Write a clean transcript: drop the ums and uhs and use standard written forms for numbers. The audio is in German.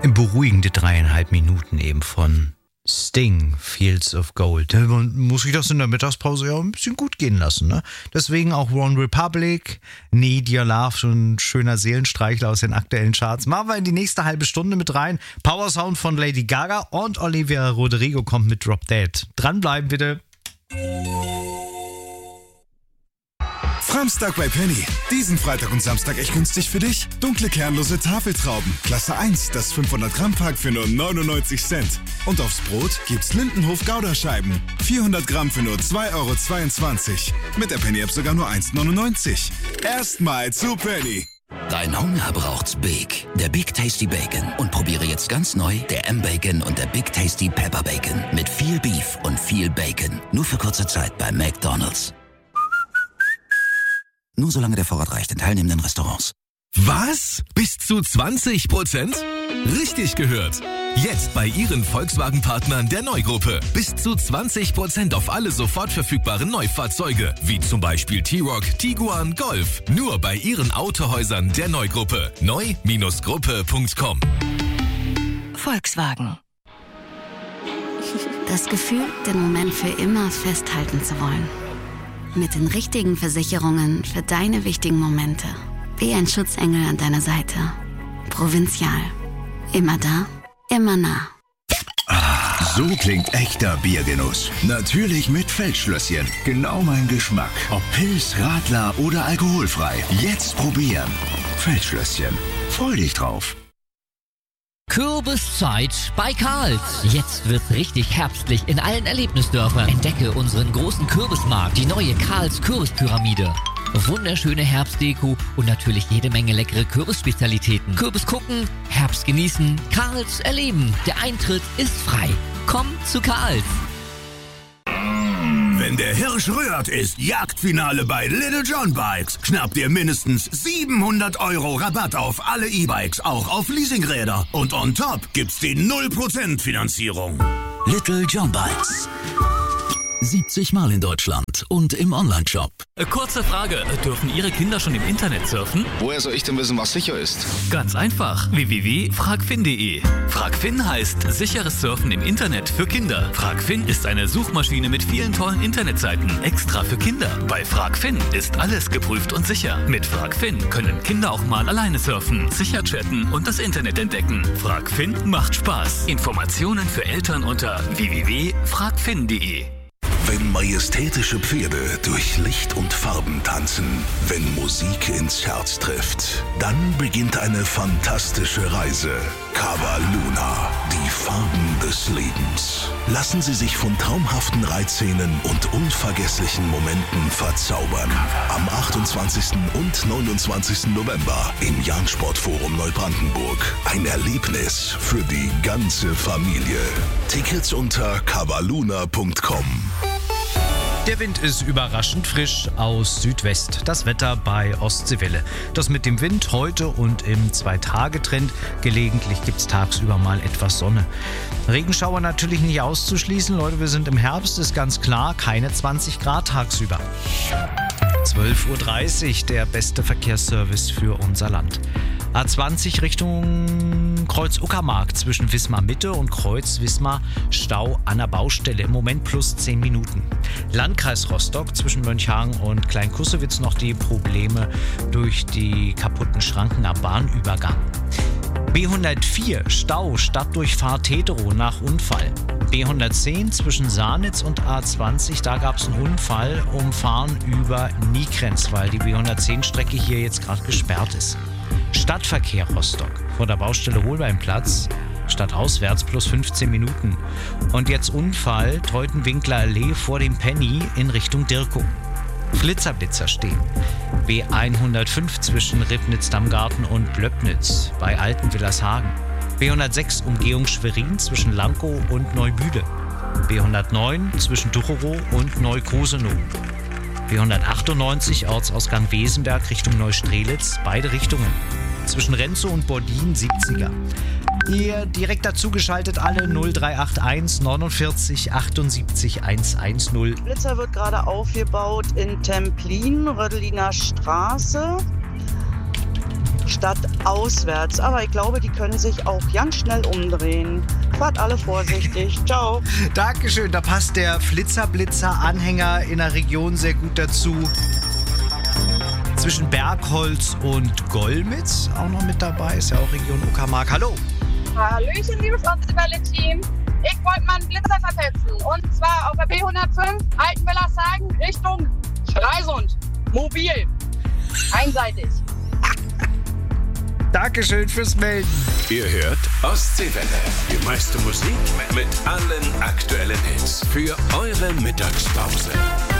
Beruhigende 3,5 Minuten eben von Sting, Fields of Gold. Man muss sich das in der Mittagspause ja ein bisschen gut gehen lassen, ne? Deswegen auch One Republic, Need Your Love, schon ein schöner Seelenstreichler aus den aktuellen Charts. Machen wir in die nächste halbe Stunde mit rein. Power Sound von Lady Gaga und Olivia Rodrigo kommt mit Drop Dead. Dranbleiben bitte. Samstag bei Penny. Diesen Freitag und Samstag echt günstig für dich. Dunkle kernlose Tafeltrauben. Klasse 1, das 500 Gramm Pack für nur 99 Cent. Und aufs Brot gibt's Lindenhof Gouda-Scheiben. 400 Gramm für nur 2,22 €. Mit der Penny-App sogar nur 1,99 €. Erstmal zu Penny. Dein Hunger braucht's Big. Der Big Tasty Bacon. Und probiere jetzt ganz neu der M-Bacon und der Big Tasty Pepper Bacon. Mit viel Beef und viel Bacon. Nur für kurze Zeit bei McDonald's. Nur solange der Vorrat reicht in teilnehmenden Restaurants. Was? Bis zu 20%? Richtig gehört. Jetzt bei Ihren Volkswagen-Partnern der Neugruppe. Bis zu 20% auf alle sofort verfügbaren Neufahrzeuge. Wie zum Beispiel T-Roc, Tiguan, Golf. Nur bei Ihren Autohäusern der Neugruppe. Neu-Gruppe.com. Volkswagen. Das Gefühl, den Moment für immer festhalten zu wollen. Mit den richtigen Versicherungen für deine wichtigen Momente. Wie ein Schutzengel an deiner Seite. Provinzial. Immer da, immer nah. So klingt echter Biergenuss. Natürlich mit Feldschlösschen. Genau mein Geschmack. Ob Pils, Radler oder alkoholfrei. Jetzt probieren. Feldschlösschen. Freu dich drauf. Kürbiszeit bei Karls. Jetzt wird's richtig herbstlich in allen Erlebnisdörfern. Entdecke unseren großen Kürbismarkt, die neue Karls Kürbispyramide. Wunderschöne Herbstdeko und natürlich jede Menge leckere Kürbisspezialitäten. Kürbis gucken, Herbst genießen, Karls erleben. Der Eintritt ist frei. Komm zu Karls. Wenn der Hirsch rührt, ist Jagdfinale bei Little John Bikes. Schnapp dir mindestens 700 € Rabatt auf alle E-Bikes, auch auf Leasingräder. Und on top gibt's die 0% Finanzierung. Little John Bikes. 70 Mal in Deutschland und im Onlineshop. Kurze Frage, dürfen Ihre Kinder schon im Internet surfen? Woher soll ich denn wissen, was sicher ist? Ganz einfach, www.fragfin.de. Fragfin heißt sicheres Surfen im Internet für Kinder. Fragfin ist eine Suchmaschine mit vielen tollen Internetseiten, extra für Kinder. Bei Fragfin ist alles geprüft und sicher. Mit Fragfin können Kinder auch mal alleine surfen, sicher chatten und das Internet entdecken. Fragfin macht Spaß. Informationen für Eltern unter www.fragfin.de. Wenn majestätische Pferde durch Licht und Farben tanzen, wenn Musik ins Herz trifft, dann beginnt eine fantastische Reise. Cava Luna, die Farben des Lebens. Lassen Sie sich von traumhaften Reitszenen und unvergesslichen Momenten verzaubern. Am 28. und 29. November im Jagdsportforum Neubrandenburg. Ein Erlebnis für die ganze Familie. Tickets unter cavaluna.com. Der Wind ist überraschend frisch aus Südwest. Das Wetter bei Ostseewelle. Das mit dem Wind heute und im 2-Tage-Trend. Gelegentlich gibt es tagsüber mal etwas Sonne. Regenschauer natürlich nicht auszuschließen. Leute, wir sind im Herbst, ist ganz klar. Keine 20 Grad tagsüber. 12:30 Uhr, der beste Verkehrsservice für unser Land. A20 Richtung Kreuz-Uckermark zwischen Wismar Mitte und Kreuz-Wismar Stau an der Baustelle. Im Moment plus 10 Minuten. Landkreis Rostock zwischen Mönchhagen und Kleinkussewitz noch die Probleme durch die kaputten Schranken am Bahnübergang. B104 Stau Stadtdurchfahrt Tetero nach Unfall. B110 zwischen Sahnitz und A20, da gab es einen Unfall, Umfahren über Niekrenz, weil die B110-Strecke hier jetzt gerade gesperrt ist. Stadtverkehr Rostock vor der Baustelle Holbeinplatz, stadtauswärts plus 15 Minuten. Und jetzt Unfall, Teutenwinkler Allee vor dem Penny in Richtung Dirkow. Blitzerblitzer stehen. B105 zwischen Ribnitz-Dammgarten und Blöppnitz bei Altenwillershagen. B106 Umgehung Schwerin zwischen Lankow und Neubüde. B109 zwischen Ducherow und Neukrosenow. B198 Ortsausgang Wesenberg Richtung Neustrelitz, beide Richtungen. Zwischen Renzow und Bordin 70er. Ihr direkt dazu geschaltet alle 0381 49 78 110. Blitzer wird gerade aufgebaut in Templin, Rödeliner Straße. statt auswärts. Aber ich glaube, die können sich auch ganz schnell umdrehen. Fahrt alle vorsichtig. Ciao. Dankeschön, da passt der Flitzer-Blitzer-Anhänger in der Region sehr gut dazu. Zwischen Bergholz und Golmitz auch noch mit dabei, ist ja auch Region Uckermark. Hallo. Hallöchen, liebes Ostseewelle-Team. Ich wollte mal einen Blitzer versetzen. Und zwar auf der B105 Altenwillersagen Richtung Stralsund. Mobil. Einseitig. Dankeschön fürs Melden. Ihr hört Ostseewelle. Die meiste Musik mit allen aktuellen Hits für eure Mittagspause.